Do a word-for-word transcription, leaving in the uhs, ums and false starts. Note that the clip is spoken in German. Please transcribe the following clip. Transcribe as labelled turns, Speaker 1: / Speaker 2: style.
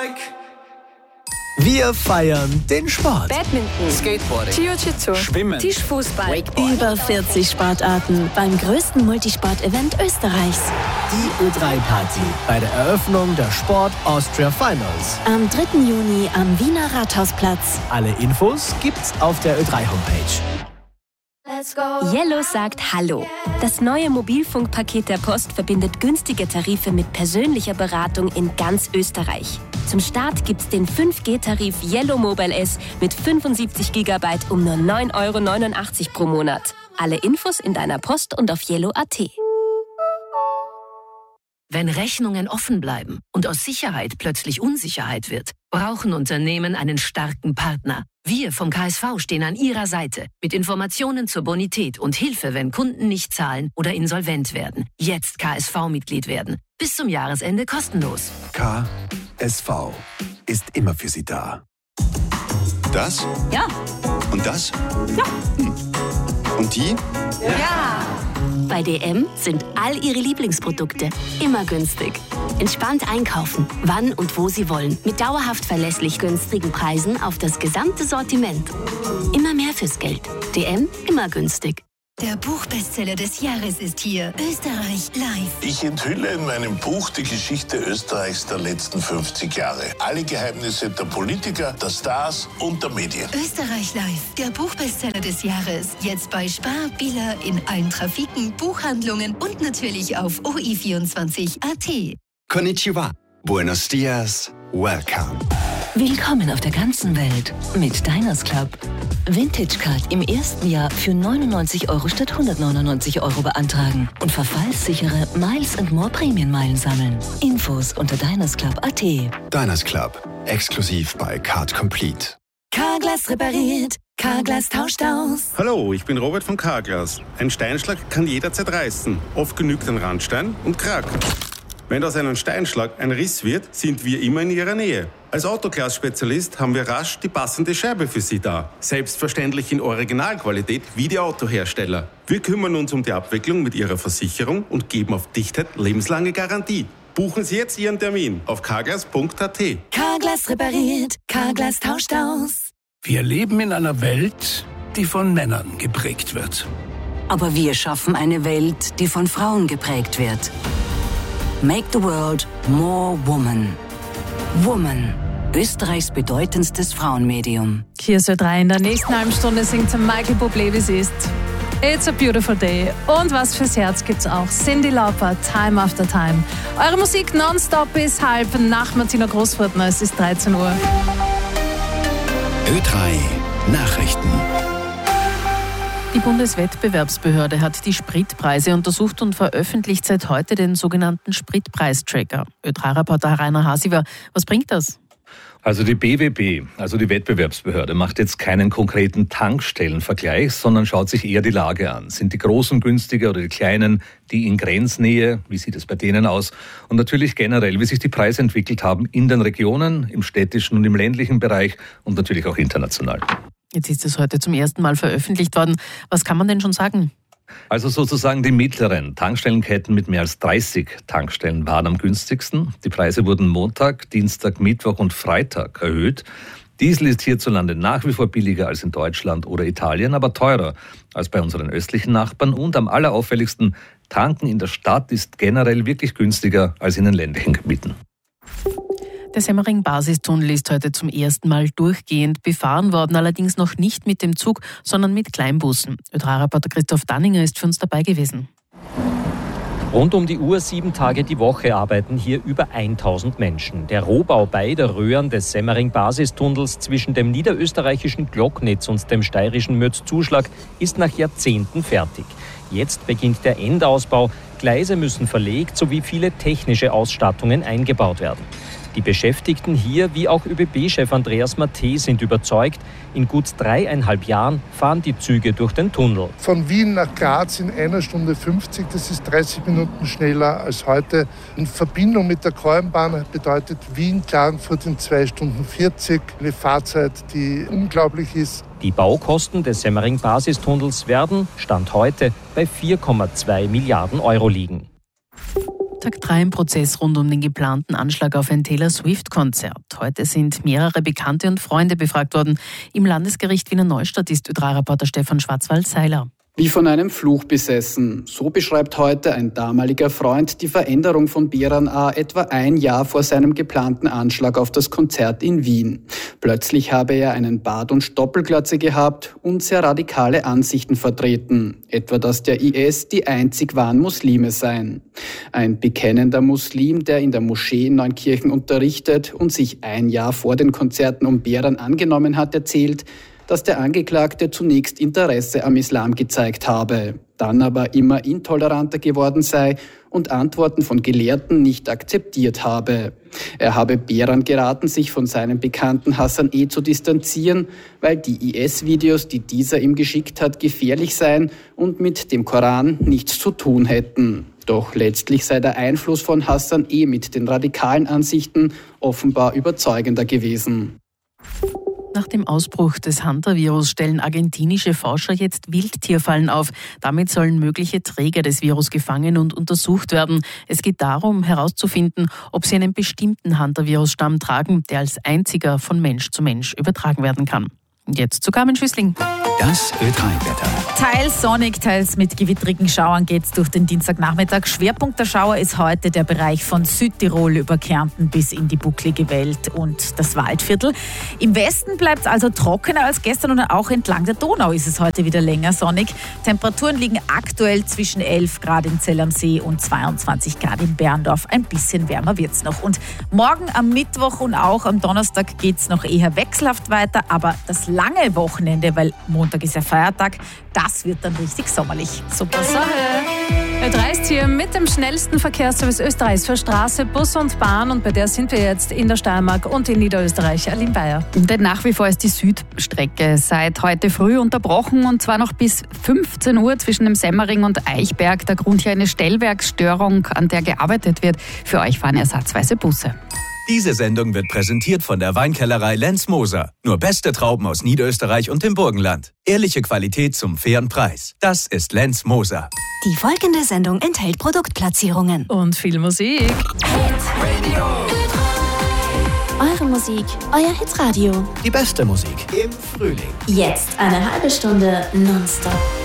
Speaker 1: Wir feiern den Sport.
Speaker 2: Badminton,
Speaker 3: Skateboarding,
Speaker 2: Jiu-Jitsu,
Speaker 3: Schwimmen,
Speaker 2: Tischfußball,
Speaker 3: Wakeboard.
Speaker 4: Über vierzig Sportarten beim größten Multisport-Event Österreichs.
Speaker 1: Die Ö drei Party bei der Eröffnung der Sport Austria Finals.
Speaker 4: Am dritten Juni am Wiener Rathausplatz.
Speaker 1: Alle Infos gibt's auf der Ö drei Homepage.
Speaker 5: Yellow sagt Hallo. Das neue Mobilfunkpaket der Post verbindet günstige Tarife mit persönlicher Beratung in ganz Österreich. Zum Start gibt's den fünf G Tarif Yellow Mobile S mit fünfundsiebzig Gigabyte um nur neun Euro neunundachtzig pro Monat. Alle Infos in deiner Post und auf yellow punkt at.
Speaker 6: Wenn Rechnungen offen bleiben und aus Sicherheit plötzlich Unsicherheit wird, brauchen Unternehmen einen starken Partner. Wir vom K S V stehen an Ihrer Seite mit Informationen zur Bonität und Hilfe, wenn Kunden nicht zahlen oder insolvent werden. Jetzt K S V-Mitglied werden. Bis zum Jahresende kostenlos.
Speaker 7: K S V ist immer für Sie da. Das?
Speaker 6: Ja.
Speaker 7: Und das?
Speaker 6: Ja.
Speaker 7: Hm. Und die?
Speaker 6: Ja. Bei D M sind all Ihre Lieblingsprodukte immer günstig. Entspannt einkaufen, wann und wo Sie wollen. Mit dauerhaft verlässlich günstigen Preisen auf das gesamte Sortiment. Immer mehr fürs Geld. D M, immer günstig.
Speaker 8: Der Buchbestseller des Jahres ist hier. Österreich live.
Speaker 9: Ich enthülle in meinem Buch die Geschichte Österreichs der letzten fünfzig Jahre. Alle Geheimnisse der Politiker, der Stars und der Medien.
Speaker 8: Österreich live. Der Buchbestseller des Jahres. Jetzt bei Spar, Billa, in allen Trafiken, Buchhandlungen und natürlich auf o i vierundzwanzig punkt at.
Speaker 7: Konnichiwa. Buenos dias. Welcome.
Speaker 6: Willkommen auf der ganzen Welt mit Diners Club. Vintage Card im ersten Jahr für neunundneunzig Euro statt hundertneunundneunzig Euro beantragen und verfallssichere Miles and More Prämienmeilen sammeln. Infos unter diners club punkt at.
Speaker 7: Diners Club. Exklusiv bei Card Complete.
Speaker 8: Carglass repariert. Carglass tauscht aus.
Speaker 10: Hallo, ich bin Robert von Carglass. Ein Steinschlag kann jederzeit reißen. Oft genügt ein Randstein und Krack. Wenn aus einem Steinschlag ein Riss wird, sind wir immer in Ihrer Nähe. Als Autoglas-Spezialist haben wir rasch die passende Scheibe für Sie da. Selbstverständlich in Originalqualität wie die Autohersteller. Wir kümmern uns um die Abwicklung mit Ihrer Versicherung und geben auf Dichtheit lebenslange Garantie. Buchen Sie jetzt Ihren Termin auf carglass punkt at.
Speaker 8: Carglass repariert. Carglass tauscht aus.
Speaker 11: Wir leben in einer Welt, die von Männern geprägt wird.
Speaker 12: Aber wir schaffen eine Welt, die von Frauen geprägt wird. Make the world more woman. Woman. Österreichs bedeutendstes Frauenmedium.
Speaker 13: Hier ist Ö drei. In der nächsten halben Stunde singt Michael Bublé, wie es ist. It's a beautiful day. Und was fürs Herz gibt's auch. Cyndi Lauper, Time After Time. Eure Musik nonstop bis halb nach Martina Großfurtner. Es ist dreizehn Uhr.
Speaker 7: Ö drei Nachrichten.
Speaker 13: Die Bundeswettbewerbsbehörde hat die Spritpreise untersucht und veröffentlicht seit heute den sogenannten Spritpreistracker. Ö drei Reporter Rainer Hasiver, was bringt das?
Speaker 14: Also die B W B, also die Wettbewerbsbehörde, macht jetzt keinen konkreten Tankstellenvergleich, sondern schaut sich eher die Lage an. Sind die Großen günstiger oder die Kleinen, die in Grenznähe? Wie sieht es bei denen aus? Und natürlich generell, wie sich die Preise entwickelt haben in den Regionen, im städtischen und im ländlichen Bereich und natürlich auch international.
Speaker 13: Jetzt ist es heute zum ersten Mal veröffentlicht worden. Was kann man denn schon sagen?
Speaker 14: Also sozusagen die mittleren Tankstellenketten mit mehr als dreißig Tankstellen waren am günstigsten. Die Preise wurden Montag, Dienstag, Mittwoch und Freitag erhöht. Diesel ist hierzulande nach wie vor billiger als in Deutschland oder Italien, aber teurer als bei unseren östlichen Nachbarn. Und am allerauffälligsten, Tanken in der Stadt ist generell wirklich günstiger als in den ländlichen Gebieten.
Speaker 13: Der Semmering-Basistunnel ist heute zum ersten Mal durchgehend befahren worden, allerdings noch nicht mit dem Zug, sondern mit Kleinbussen. Ö drei Reporter Christoph Danninger ist für uns dabei gewesen.
Speaker 15: Rund um die Uhr, sieben Tage die Woche arbeiten hier über tausend Menschen. Der Rohbau beider Röhren des Semmering-Basistunnels zwischen dem niederösterreichischen Glocknitz und dem steirischen Mötz-Zuschlag ist nach Jahrzehnten fertig. Jetzt beginnt der Endausbau. Gleise müssen verlegt sowie viele technische Ausstattungen eingebaut werden. Die Beschäftigten hier, wie auch ÖBB-Chef Andreas Matthe, sind überzeugt, in gut dreieinhalb Jahren fahren die Züge durch den Tunnel.
Speaker 16: Von Wien nach Graz in einer Stunde fünfzig, das ist dreißig Minuten schneller als heute. In Verbindung mit der Kornbahn bedeutet Wien-Klagenfurt in zwei Stunden vierzig, eine Fahrzeit, die unglaublich ist.
Speaker 15: Die Baukosten des Semmering-Basistunnels werden, Stand heute, bei vier Komma zwei Milliarden Euro liegen.
Speaker 2: Tag drei im Prozess rund um den geplanten Anschlag auf ein Taylor Swift-Konzert. Heute sind mehrere Bekannte und Freunde befragt worden. Im Landesgericht Wiener Neustadt ist Ö drei Reporter Stefan Schwarzwald-Seiler.
Speaker 3: Wie von einem Fluch besessen. So beschreibt heute ein damaliger Freund die Veränderung von Beran A. etwa ein Jahr vor seinem geplanten Anschlag auf das Konzert in Wien. Plötzlich habe er einen Bart und Stoppelglatze gehabt und sehr radikale Ansichten vertreten. Etwa, dass der I S die einzig wahren Muslime seien. Ein bekennender Muslim, der in der Moschee in Neunkirchen unterrichtet und sich ein Jahr vor den Konzerten um Beran angenommen hat, erzählt, dass der Angeklagte zunächst Interesse am Islam gezeigt habe, dann aber immer intoleranter geworden sei und Antworten von Gelehrten nicht akzeptiert habe. Er habe Beran geraten, sich von seinem Bekannten Hassan E. zu distanzieren, weil die I S-Videos, die dieser ihm geschickt hat, gefährlich seien und mit dem Koran nichts zu tun hätten. Doch letztlich sei der Einfluss von Hassan E. mit den radikalen Ansichten offenbar überzeugender gewesen.
Speaker 2: Nach dem Ausbruch des Hunter-Virus stellen argentinische Forscher jetzt Wildtierfallen auf. Damit sollen mögliche Träger des Virus gefangen und untersucht werden. Es geht darum, herauszufinden, ob sie einen bestimmten Hunter-Virus-Stamm tragen, der als einziger von Mensch zu Mensch übertragen werden kann. Jetzt zu Carmen Schüssling.
Speaker 17: Das Ö drei Wetter.
Speaker 18: Teils sonnig, teils mit gewittrigen Schauern geht's durch den Dienstagnachmittag. Schwerpunkt der Schauer ist heute der Bereich von Südtirol über Kärnten bis in die bucklige Welt und das Waldviertel. Im Westen bleibt es also trockener als gestern und auch entlang der Donau ist es heute wieder länger sonnig. Temperaturen liegen aktuell zwischen elf Grad in Zell am See und zweiundzwanzig Grad in Berndorf. Ein bisschen wärmer wird's noch. Und morgen am Mittwoch und auch am Donnerstag geht's noch eher wechselhaft weiter, aber das lange Wochenende, weil Montag ist ja Feiertag, das wird dann richtig sommerlich.
Speaker 13: Super Sache. Ö drei ist hier mit dem schnellsten Verkehrsservice Österreichs für Straße, Bus und Bahn und bei der sind wir jetzt in der Steiermark und in Niederösterreich. Aline Bayer.
Speaker 19: Denn nach wie vor ist die Südstrecke seit heute früh unterbrochen und zwar noch bis fünfzehn Uhr zwischen dem Semmering und Eichberg. Der Grund hier eine Stellwerksstörung, an der gearbeitet wird. Für euch fahren ersatzweise Busse.
Speaker 17: Diese Sendung wird präsentiert von der Weinkellerei Lenz Moser. Nur beste Trauben aus Niederösterreich und dem Burgenland. Ehrliche Qualität zum fairen Preis. Das ist Lenz Moser.
Speaker 4: Die folgende Sendung enthält Produktplatzierungen.
Speaker 13: Und viel Musik.
Speaker 4: Eure Musik, euer Hitradio.
Speaker 1: Die beste Musik im Frühling.
Speaker 4: Jetzt eine halbe Stunde nonstop